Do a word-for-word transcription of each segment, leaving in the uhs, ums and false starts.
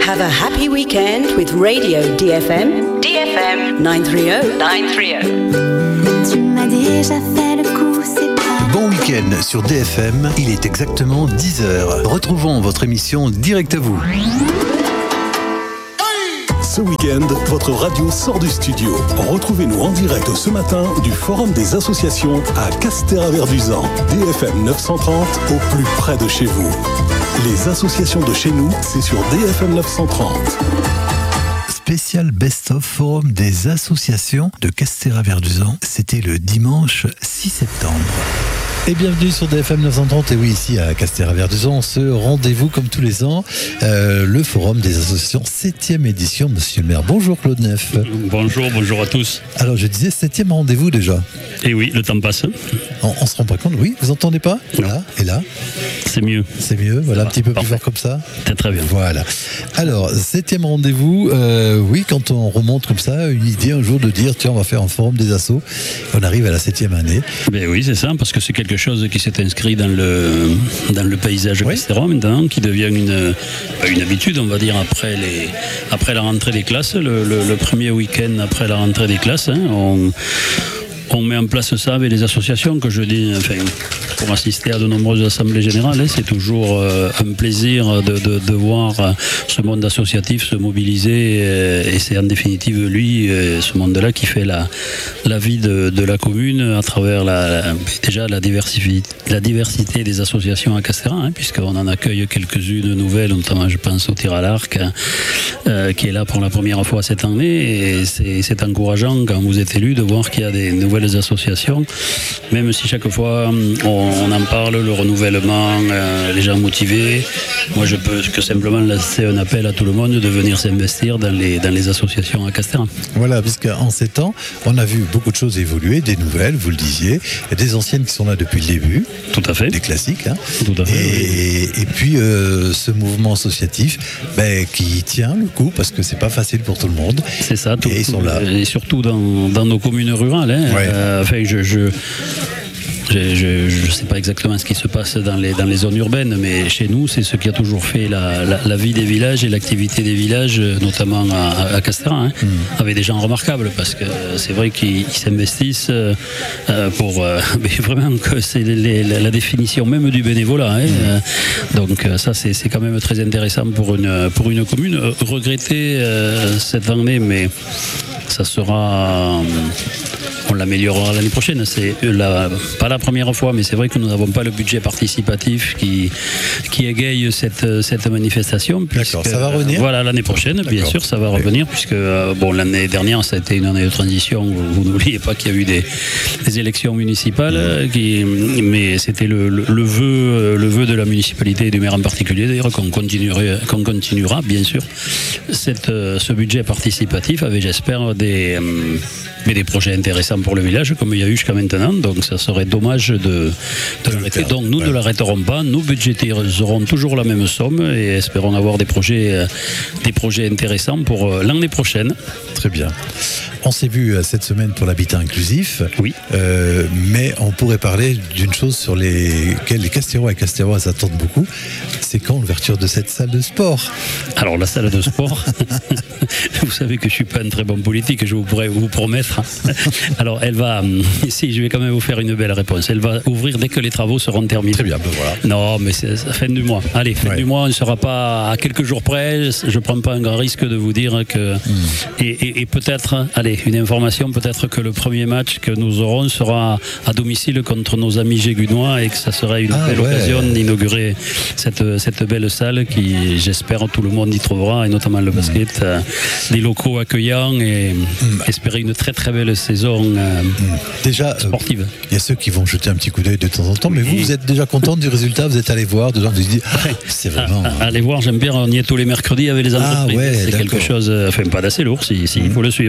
Have a happy weekend with Radio D F M. D F M nine thirty. nine thirty. Tu m'as déjà fait le coup, c'est pas... Bon week-end sur D F M, il est exactement dix heures. Retrouvons votre émission Direct à vous. Ce week-end, votre radio sort du studio. Retrouvez-nous en direct ce matin du Forum des associations à Castéra-Verduzan. D F M neuf cent trente au plus près de chez vous. Les associations de chez nous, c'est sur D F M neuf cent trente. Spécial Best-of Forum des associations de Castéra-Verduzan. C'était le dimanche six septembre. Et bienvenue sur D F M neuf cent trente, et oui, ici à Castéra-Verduzan, ce rendez-vous comme tous les ans, euh, le Forum des associations, septième édition, monsieur le maire. Bonjour Claude Neff. Bonjour, bonjour à tous. Alors je disais septième rendez-vous déjà. Et oui, le temps passe. On, on se rend pas compte, oui, vous entendez pas? Là, et là c'est mieux. C'est mieux, voilà, un petit peu Parfait. Plus fort comme ça. Très très bien. Voilà. Alors, septième rendez-vous, euh, oui, quand on remonte comme ça, une idée un jour de dire, tiens, on va faire un forum des assos, on arrive à la septième année. Ben oui, c'est ça, parce que c'est quelque chose qui s'est inscrit dans le, dans le paysage oui. Castérois maintenant, qui devient une, une habitude, on va dire, après, les, après la rentrée des classes, le, le, le premier week-end après la rentrée des classes, hein, on... On met en place ça avec les associations, que je dis, enfin, pour assister à de nombreuses assemblées générales, hein, c'est toujours euh, un plaisir de, de, de voir euh, ce monde associatif se mobiliser, euh, et c'est en définitive lui, euh, ce monde-là, qui fait la, la vie de, de la commune à travers la, la, déjà la diversité, la diversité des associations à Castéra, hein, puisqu'on en accueille quelques-unes nouvelles, notamment je pense au tir à l'arc, euh, qui est là pour la première fois cette année, et c'est, c'est encourageant quand vous êtes élu de voir qu'il y a des nouvelles associations, même si chaque fois on, on en parle, le renouvellement, euh, les gens motivés. Moi je peux que simplement lancer un appel à tout le monde de venir s'investir dans les, dans les associations à Castéra. Voilà, puisqu'en ces temps, on a vu beaucoup de choses évoluer, des nouvelles, vous le disiez, des anciennes qui sont là depuis le début. Tout à fait. Des classiques. Hein. Tout à fait. Et, oui. et puis euh, ce mouvement associatif ben, qui tient le coup, parce que c'est pas facile pour tout le monde. C'est ça. Tout, et ils sont là. Et surtout dans, dans nos communes rurales. Hein. Ouais. Euh, enfin, je... je... Je ne sais pas exactement ce qui se passe dans les, dans les zones urbaines, mais chez nous, c'est ce qui a toujours fait la, la, la vie des villages et l'activité des villages, notamment à, à Castéra, hein, mmh. avec des gens remarquables, parce que c'est vrai qu'ils s'investissent euh, pour... Euh, mais vraiment, que c'est les, la, la définition même du bénévolat. Hein, mmh. Donc ça, c'est, c'est quand même très intéressant pour une, pour une commune. Regretter euh, cette année, mais ça sera... Euh, on l'améliorera l'année prochaine. C'est la, pas la première fois, mais c'est vrai que nous n'avons pas le budget participatif qui, qui égaye cette, cette manifestation. Puisque, D'accord, ça va revenir. Voilà, l'année prochaine, D'accord. bien sûr, ça va revenir, oui. puisque bon, l'année dernière, ça a été une année de transition. Vous, vous n'oubliez pas qu'il y a eu des, des élections municipales, mmh. qui, mais c'était le, le, le, vœu, le vœu de la municipalité et du maire en particulier, d'ailleurs, qu'on, continuerait, qu'on continuera, bien sûr, cette, ce budget participatif avec, j'espère, des, mais des projets intéressants pour le village, comme il y a eu jusqu'à maintenant, donc ça serait dommage de, de l'arrêter. Donc nous ouais. ne l'arrêterons pas, nous budgétiserons toujours la même somme et espérons avoir des projets, des projets intéressants pour l'année prochaine. Très bien. On s'est vu cette semaine pour l'habitat inclusif, oui. euh, mais on pourrait parler d'une chose sur lesquelles les Castérois et Castéroises attendent beaucoup, c'est quand l'ouverture de cette salle de sport? Alors la salle de sport, vous savez que je ne suis pas un très bon politique, je vous pourrais vous promettre. Alors elle va, si je vais quand même vous faire une belle réponse, elle va ouvrir dès que les travaux seront terminés. Très bien, ben voilà. Non, mais c'est la fin du mois. Allez, fin ouais. du mois, on ne sera pas à quelques jours près, je ne prends pas un grand risque de vous dire que... Mm. Et, et, et peut-être, allez, une information, peut-être que le premier match que nous aurons sera à domicile contre nos amis gégunois et que ça sera une ah, belle ouais. occasion d'inaugurer cette, cette belle salle qui, j'espère, tout le monde y trouvera, et notamment le basket, mmh. euh, des locaux accueillants et mmh. espérer une très très belle saison euh, mmh. déjà, sportive. Il euh, y a ceux qui vont jeter un petit coup d'œil de temps en temps, mais vous, vous êtes déjà content du résultat, vous êtes allé voir, dedans vous dites, ah, c'est vraiment... À, à, allez voir, j'aime bien, on y est tous les mercredis avec les entreprises. Ah, ouais, c'est d'accord. quelque chose, enfin pas d'assez lourd, si, si, mmh. il faut le suivre avec mon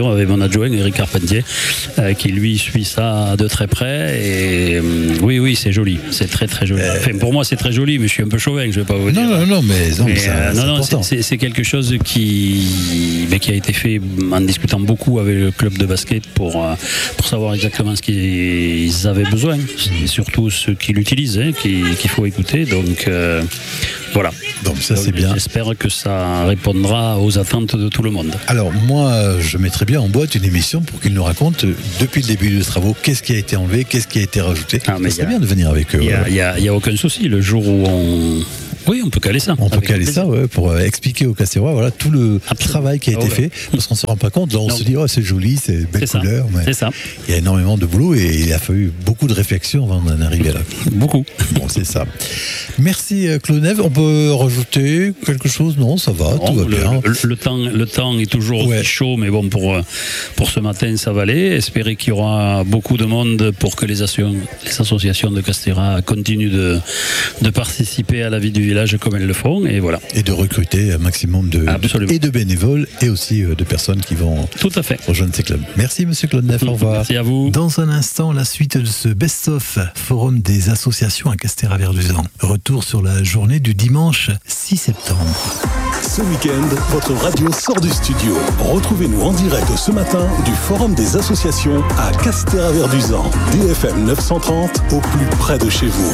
adjoint, Eric Carpentier, euh, qui lui suit ça de très près. Et euh, oui, oui, c'est joli, c'est très très joli. Enfin, pour moi, c'est très joli, mais je suis un peu chauvin, je vais pas vous dire. Non, non, non, mais, non, mais, mais ça, euh, c'est non, non, c'est, c'est, c'est quelque chose qui, mais qui a été fait en discutant beaucoup avec le club de basket pour, euh, pour savoir exactement ce qu'ils avaient besoin, et surtout ceux qui l'utilisent, hein, qui, qu'il faut écouter. Donc euh, voilà. Donc ça Donc, c'est bien. J'espère que ça répondra aux attentes de tout le monde. Alors moi, je mettrais bien en boîte une émission pour qu'ils nous racontent depuis le début des travaux qu'est-ce qui a été enlevé, qu'est-ce qui a été rajouté. Ah, mais ça serait bien de venir avec eux. Il n'y a, ouais. y a, y a aucun souci. Le jour où on... Oui, on peut caler ça. On peut caler ça, ouais, pour euh, expliquer aux Castérois voilà, tout le Absolument. travail qui a été oh, ouais. fait, parce qu'on ne se rend pas compte. Là, on non. se dit, oh, c'est joli, c'est belle c'est couleur. Mais c'est ça. Il y a énormément de boulot et il a fallu beaucoup de réflexion avant d'en arriver là. Beaucoup. Bon, c'est ça. Merci, Claude Neve. On peut rajouter quelque chose? Non, ça va, non, tout va le, bien. Le, le, temps, le temps est toujours ouais. chaud, mais bon, pour, pour ce matin, ça va aller. Espérer qu'il y aura beaucoup de monde pour que les, assos- les associations de Castéra continuent de, de participer à la vie du village comme elles le font. Et voilà. Et de recruter un maximum de, de, et de bénévoles et aussi de personnes qui vont Tout à fait. rejoindre ces clubs. Merci Monsieur Claude Neve, au revoir. Merci à vous. Dans un instant, la suite de ce best-of forum des associations à Castéra-Verduzan. Retour sur la journée du dimanche six septembre. Ce week-end, votre radio sort du studio. Retrouvez-nous en direct ce matin du forum des associations à Castéra-Verduzan. D F M neuf cent trente au plus près de chez vous.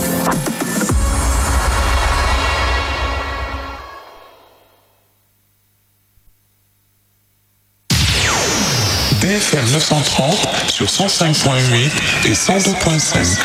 D F M neuf cent trente sur cent cinq point huit et cent deux point cinq.